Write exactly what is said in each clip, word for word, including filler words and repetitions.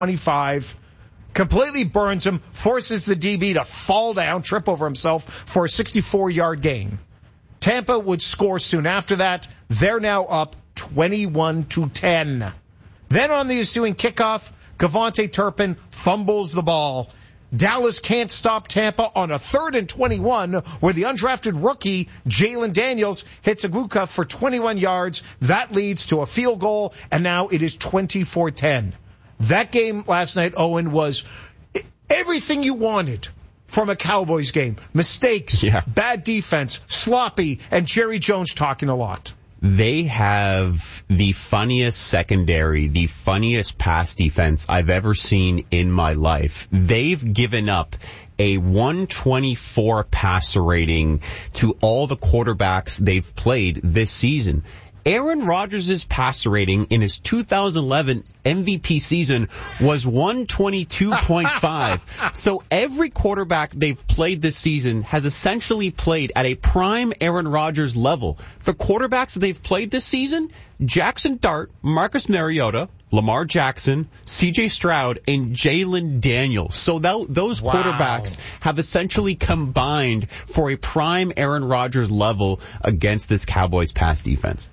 twenty-five, completely burns him, forces the D B to fall down, trip over himself for a sixty-four-yard gain. Tampa would score soon after that. They're now up twenty-one to ten. Then on the ensuing kickoff, Gavante Turpin fumbles the ball. Dallas can't stop Tampa on a third and twenty-one where the undrafted rookie Jalen Daniels hits Aguka for twenty-one yards. That leads to a field goal, and now it is twenty-four ten. That game last night, Owen, was everything you wanted from a Cowboys game. Mistakes, yeah. Bad defense, sloppy, and Jerry Jones talking a lot. They have the funniest secondary, the funniest pass defense I've ever seen in my life. They've given up a one twenty-four passer rating to all the quarterbacks they've played this season. Aaron Rodgers' passer rating in his two thousand eleven M V P season was one twenty-two point five. So every quarterback they've played this season has essentially played at a prime Aaron Rodgers level. For quarterbacks they've played this season, Jackson Dart, Marcus Mariota, Lamar Jackson, C J Stroud, and Jalen Daniels. So that, those wow. quarterbacks have essentially combined for a prime Aaron Rodgers level against this Cowboys pass defense.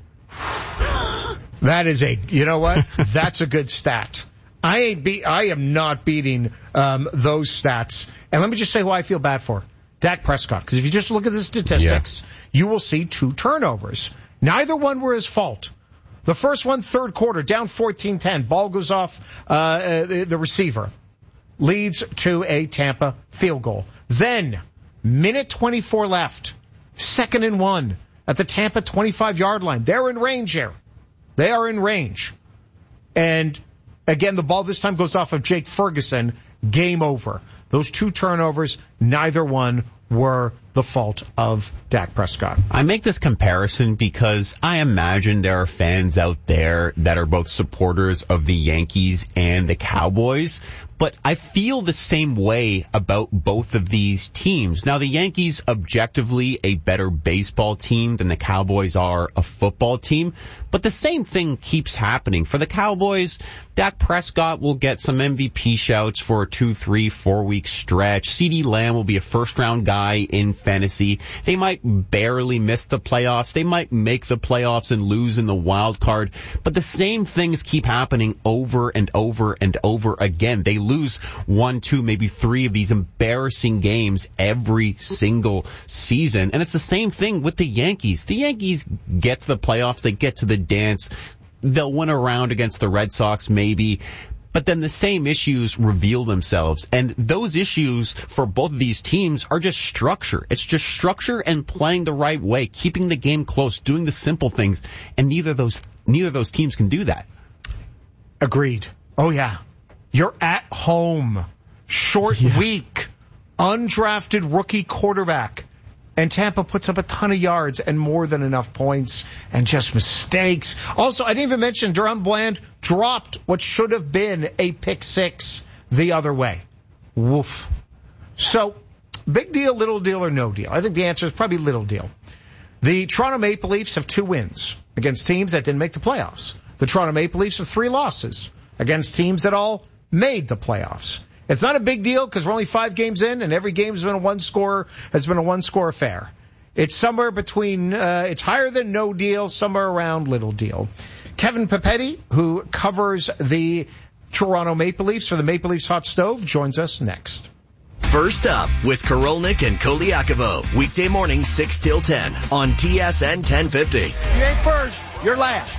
That is a, you know what? That's a good stat. I ain't be, I am not beating um, those stats. And let me just say who I feel bad for. Dak Prescott. Because if you just look at the statistics, yeah. you will see two turnovers. Neither one were his fault. The first one, third quarter, down fourteen ten. Ball goes off uh, the, the receiver. Leads to a Tampa field goal. Then, minute twenty-four left. Second and one. At the Tampa twenty-five-yard line. They're in range here. They are in range. And, again, the ball this time goes off of Jake Ferguson. Game over. Those two turnovers, neither one were the fault of Dak Prescott. I make this comparison because I imagine there are fans out there that are both supporters of the Yankees and the Cowboys, but I feel the same way about both of these teams. Now, the Yankees objectively a better baseball team than the Cowboys are a football team, but the same thing keeps happening. For the Cowboys, Dak Prescott will get some M V P shouts for a two, three, four-week stretch. CeeDee Lamb will be a first-round guy in fantasy. They might barely miss the playoffs. They might make the playoffs and lose in the wild card, but the same things keep happening over and over and over again. They lose one, two, maybe three of these embarrassing games every single season. And it's the same thing with the Yankees. The Yankees get to the playoffs. They get to the dance. They'll win a round against the Red Sox, maybe. But then the same issues reveal themselves. And those issues for both of these teams are just structure. It's just structure and playing the right way, keeping the game close, doing the simple things. And neither of those, neither of those teams can do that. Agreed. Oh, yeah. You're at home. Short yeah. week. Undrafted rookie quarterback. And Tampa puts up a ton of yards and more than enough points and just mistakes. Also, I didn't even mention Durham Bland dropped what should have been a pick six the other way. Woof. So, big deal, little deal, or no deal? I think the answer is probably little deal. The Toronto Maple Leafs have two wins against teams that didn't make the playoffs. The Toronto Maple Leafs have three losses against teams that all made the playoffs. It's not a big deal because we're only five games in, and every game has been a one score has been a one score affair. It's somewhere between uh, it's higher than no deal, somewhere around little deal. Kevin Papetti, who covers the Toronto Maple Leafs for the Maple Leafs Hot Stove, joins us next. First up with Karolnik and Koliakovo, weekday morning six till ten on T S N ten fifty. You ain't first, you're last.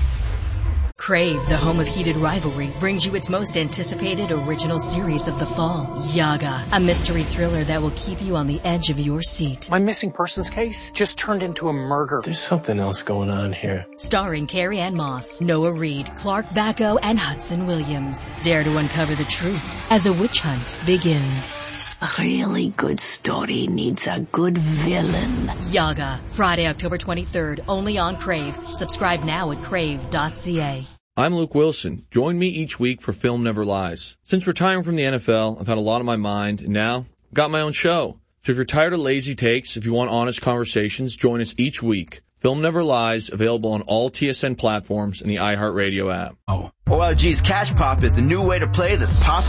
Crave, the home of heated rivalry, brings you its most anticipated original series of the fall, Yaga, a mystery thriller that will keep you on the edge of your seat. My missing persons case just turned into a murder. There's something else going on here. Starring Carrie Ann Moss, Noah Reid, Clark Bacco, and Hudson Williams. Dare to uncover the truth as a witch hunt begins. A really good story needs a good villain. Yaga, Friday, October twenty-third, only on Crave. Subscribe now at crave dot c a. I'm Luke Wilson. Join me each week for Film Never Lies. Since retiring from the N F L, I've had a lot on my mind, and now I've got my own show. So if you're tired of lazy takes, if you want honest conversations, join us each week. Film Never Lies, available on all T S N platforms and the iHeartRadio app. Oh. O L G's Cash Pop is the new way to play this pop